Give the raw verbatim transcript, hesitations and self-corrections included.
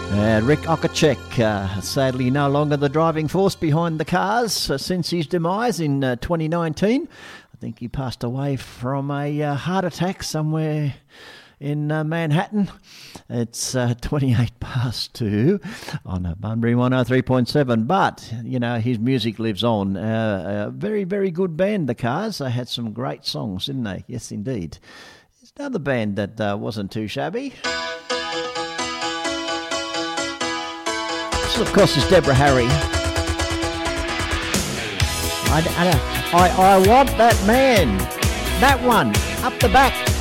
Uh, Rick Okachek, uh, sadly no longer the driving force behind the cars uh, since his demise in uh, twenty nineteen. I think he passed away from a uh, heart attack somewhere in uh, Manhattan. It's uh, twenty-eight past two on uh, Bunbury one oh three point seven. But, you know, his music lives on. Uh, a very, very good band, the Cars. They had some great songs, didn't they? Yes, indeed. There's another band that uh, wasn't too shabby. Of course, is Deborah Harry. I, I, I, I want that man. That one. Up the back.